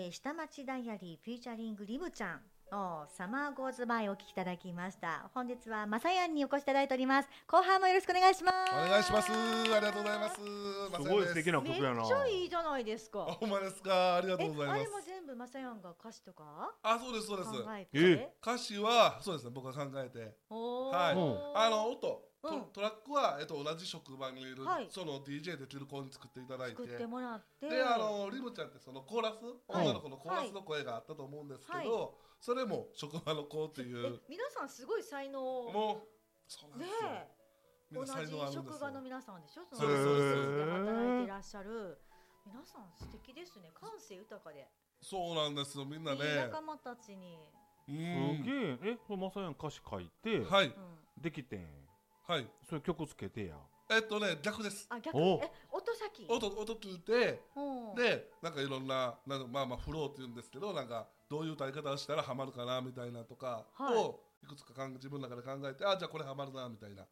下町ダイアリーフィーチャリングリムちゃんのサマーゴーズバイをお聞きいただきました。本日はまさやんにお越しいただいております。後半もよろしくお願いします。 お願いします。ありがとうございます。 すごい素敵な曲やな。 めっちゃいいじゃないですか。 ほんまですか。ありがとうございます。 あれも全部まさやんが歌詞とかそうですそうです。 考えて歌詞はそうですね、僕が考えて、はい、音トラックは、同じ職場にいる、その DJ できる子に作っていただいて、 作ってもらって、 でリムちゃんってそのコーラス、女の子のコーラスの声があったと思うんですけど、それも職場の子っていう。 皆さんすごい才能もうそうなんですよ。 同じ職場の皆さんでしょ。 そうですそうです。 働いていらっしゃる皆さん素敵ですね。感性豊かで。 そうなんですよ、みんなね。 仲間たちに。 すげえ。これまさやん歌詞書いて、 はい、 できてん。 はい。 それ曲つけてや。 逆です。 逆。音先。 音聞いて、でなんかいろんなまあフローって言うんですけど、なんかどういう歌い方をしたらハマるかなみたいなとかをいくつか自分の中で考えて、じゃあこれハマるなみたいな。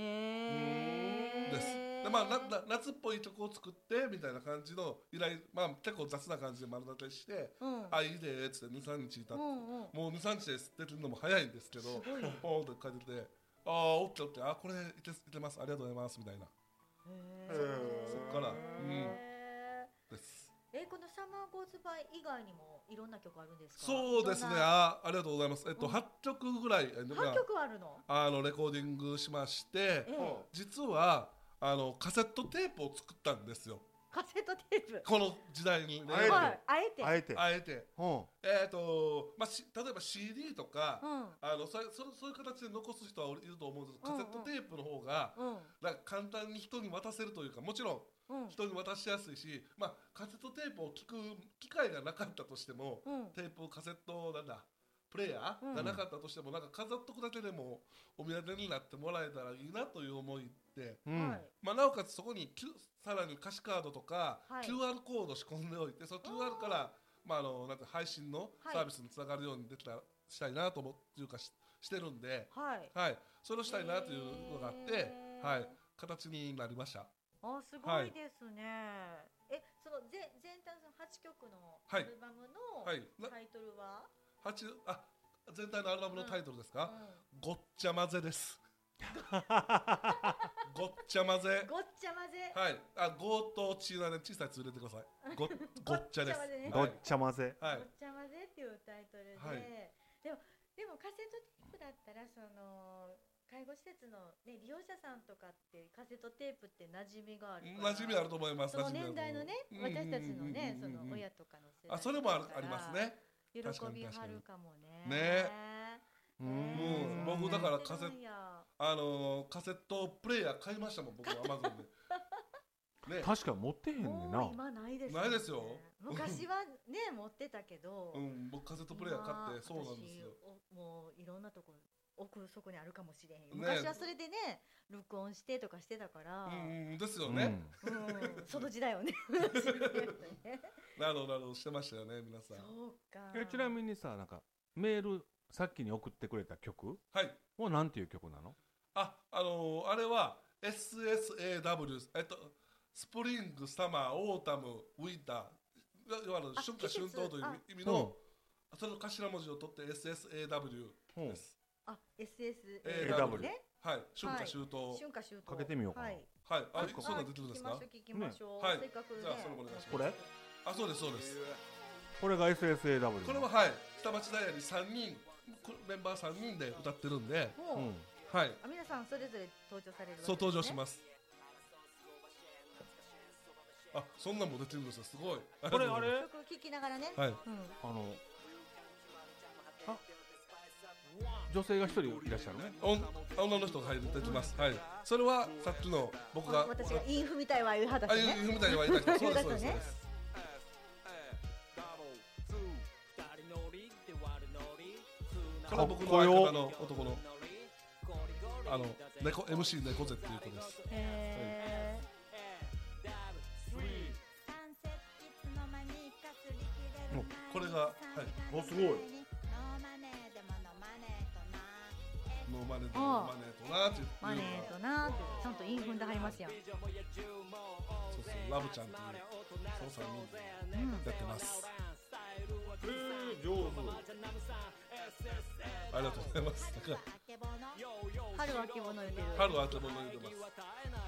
です。で夏っぽい曲を作ってみたいな感じの依頼、結構雑な感じで丸立てして、いいでーっつって2、3日経って、もう2、3日で捨てるのも早いんですけど、ポーンと書いてて、オッケーオッケー、これいけます、ありがとうございますみたいな。そっからです。 このサマーゴーズバイ以外にもいろんな曲あるんですか？ そうですね、ありがとうございます。8曲ぐらい 8曲あるの？ レコーディングしまして、実はカセットテープを作ったんですよ。 カセットテープ、 この時代にね、 あえて例えば CD とか、そういう形で残す人はいると思うんですけど、カセットテープの方がなんか簡単に人に渡せるというか、もちろん人に渡しやすいし、カセットテープを聞く機会がなかったとしても、テープカセットプレイヤーがなかったとしても、なんか飾っとくだけでもお土産になってもらえたらいいなという思いで、なおかつそこにさらに歌詞カードとか QR コード仕込んでおいて、その QR からなんか配信のサービスにつながるようにしたいなと思っていうかしてるんで、それをしたいなというのがあって、形になりました。 すごいですね。その全体の8曲のアルバムのタイトルは？ 全体のアルバムのタイトルですか？ごっちゃ混ぜです。ごっちゃ混ぜ。 ごっちゃ混ぜ。 はい。ごとちなね、小さいつ入れてください。ごっちゃです。 ごっちゃ混ぜ。 ごっちゃ混ぜっていうタイトルで。でもカセットテープだったら介護施設の利用者さんとかってカセットテープって馴染みがあるから。 馴染みあると思います。 その年代のね、私たちのね、その親とかの世代。 それもありますね。 喜びはるかもね。 僕だからカセットプレイヤー買いましたもん、僕は Amazon で。 確かに持ってへんねんな。 今ないです。 ないですよ。 昔はね持ってたけど、 僕カセットプレイヤー買って、そうなんですよ。 もういろんなとこ奥底にあるかもしれへん。昔はそれでね録音してとかしてたから。 ですよね。 その時代をね。 なるほどしてましたよね、皆さん。 そうか。 ちなみにさ、なんかメールさっきに送ってくれた曲はなんていう曲なの？ あれは SSAW、スプリング、サマー、オータム、ウィンター、いわゆる春夏秋冬という意味のその頭文字を取って SSAW です。 SSAW ね。 はい、春夏秋冬。 かけてみようかな。 はい、そうなんできるんですか？ 聞きましょう。 はい。 せっかくね。 じゃあそれお願いします。 これ？ そうですそうです。 これが SSAW。 これは下町ダイアリー3人メンバー3人で歌ってるんで、 皆さんそれぞれ登場されるわけですね。 そう登場します。そんなんも出てるんですよ、すごい。 これあれ？ 曲聴きながらね。 女性が一人いらっしゃるね。 女の人が入ってきます。はい。それはさっきの僕が私がインフみたいは言う派だしね。 インフみたいは言う派だし。そうですそうです。これは僕の相方の男のMC 猫背っていう子です。これがすごい。 ノーマネーとなってマネーとなってちゃんとイン踏んではりますやん。 そうラブちゃんっていうその3人でやってます。 ありがとうございます。 春あけぼの言うてる。 春あけぼの言うてます。